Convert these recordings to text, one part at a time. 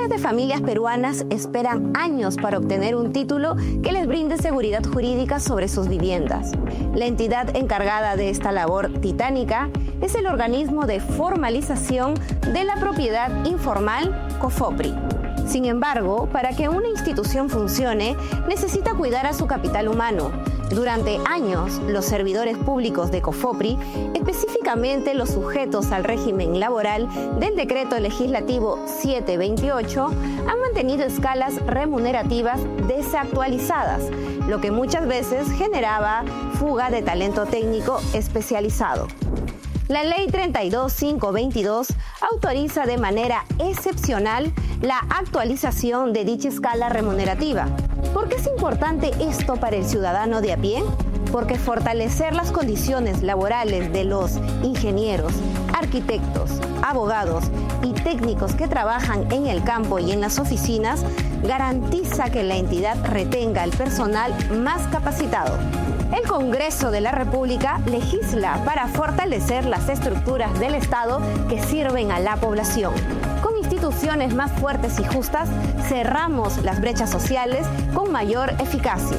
Miles de familias peruanas esperan años para obtener un título que les brinde seguridad jurídica sobre sus viviendas. La entidad encargada de esta labor titánica es el organismo de formalización de la propiedad informal, COFOPRI. Sin embargo, para que una institución funcione, necesita cuidar a su capital humano. Durante años, los servidores públicos de COFOPRI, específicamente los sujetos al régimen laboral del Decreto Legislativo 728, han mantenido escalas remunerativas desactualizadas, lo que muchas veces generaba fuga de talento técnico especializado. La Ley 32.522 autoriza de manera excepcional la actualización de dicha escala remunerativa. ¿Por qué es importante esto para el ciudadano de a pie? Porque fortalecer las condiciones laborales de los ingenieros, arquitectos, abogados y técnicos que trabajan en el campo y en las oficinas garantiza que la entidad retenga el personal más capacitado. El Congreso de la República legisla para fortalecer las estructuras del Estado que sirven a la población. Con instituciones más fuertes y justas, cerramos las brechas sociales con mayor eficacia.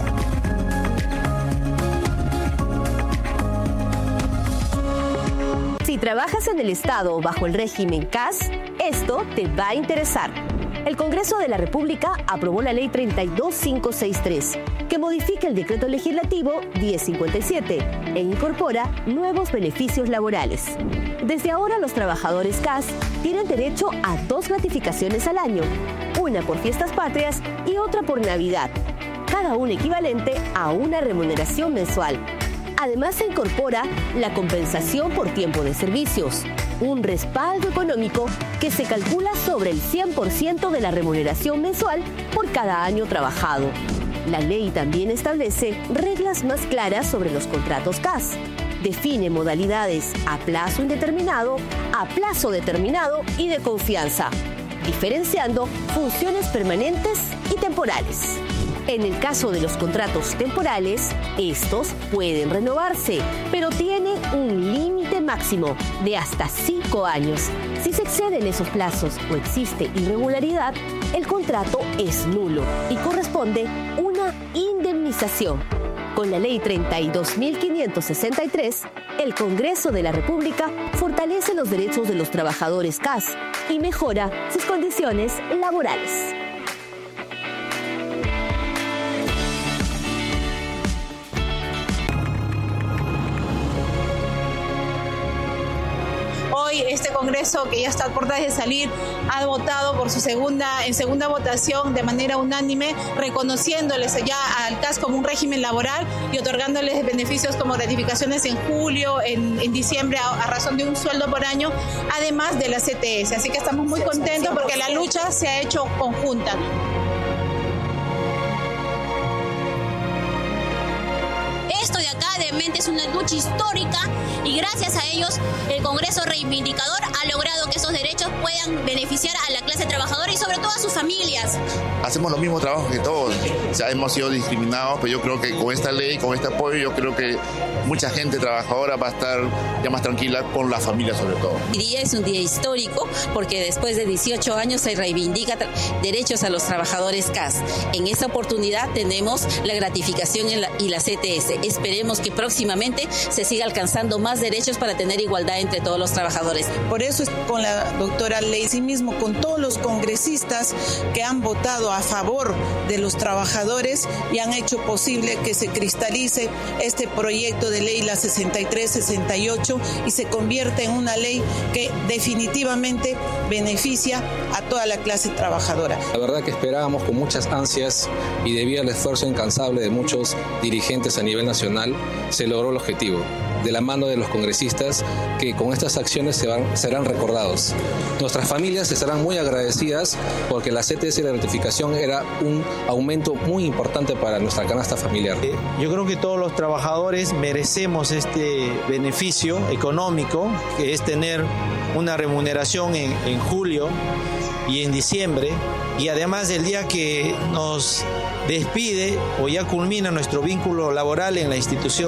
Si trabajas en el Estado bajo el régimen CAS, esto te va a interesar. El Congreso de la República aprobó la Ley 32.563, que modifica el Decreto Legislativo 1057 e incorpora nuevos beneficios laborales. Desde ahora, los trabajadores CAS tienen derecho a 2 gratificaciones al año, una por fiestas patrias y otra por Navidad, cada una equivalente a una remuneración mensual. Además, se incorpora la compensación por tiempo de servicios, un respaldo económico que se calcula sobre el 100% de la remuneración mensual por cada año trabajado. La ley también establece reglas más claras sobre los contratos CAS. Define modalidades a plazo indeterminado, a plazo determinado y de confianza, diferenciando funciones permanentes y temporales. En el caso de los contratos temporales, estos pueden renovarse, pero tienen un límite máximo de hasta 5 años. Si se exceden esos plazos o existe irregularidad, el contrato es nulo y corresponde una indemnización. Con la Ley 32.563, el Congreso de la República fortalece los derechos de los trabajadores CAS y mejora sus condiciones laborales. Hoy este Congreso, que ya está a puertas de salir, ha votado por en segunda votación de manera unánime, reconociéndoles ya al CAS como un régimen laboral y otorgándoles beneficios como gratificaciones en julio, en diciembre, a razón de un sueldo por año, además de la CTS. Así que estamos muy contentos porque la lucha se ha hecho conjunta. Esto de acá realmente es una lucha histórica y gracias a ellos el Congreso Reivindicador ha logrado que esos derechos puedan beneficiar a la clase trabajadora y sobre todo a sus familias. Hacemos los mismos trabajos que todos, o sea, hemos sido discriminados, pero yo creo que con esta ley, con este apoyo, yo creo que mucha gente trabajadora va a estar ya más tranquila con la familia sobre todo. Hoy día es un día histórico porque después de 18 años se reivindica derechos a los trabajadores CAS. En esta oportunidad tenemos la gratificación y la CTS. Esperemos que próximamente se siga alcanzando más derechos para tener igualdad entre todos los trabajadores. Por eso con la doctora Lacey mismo, con todos los congresistas que han votado a favor de los trabajadores y han hecho posible que se cristalice este proyecto de ley, la 63-68, y se convierta en una ley que definitivamente beneficia a toda la clase trabajadora. La verdad que esperábamos con muchas ansias y debido al esfuerzo incansable de muchos dirigentes a nivel nacional, se logró el objetivo. De la mano de los congresistas que con estas acciones serán recordados. Nuestras familias estarán muy agradecidas porque la CTS y la gratificación era un aumento muy importante para nuestra canasta familiar. Yo creo que todos los trabajadores merecemos este beneficio económico, que es tener una remuneración en julio y en diciembre, y además el día que nos despide o ya culmina nuestro vínculo laboral en la institución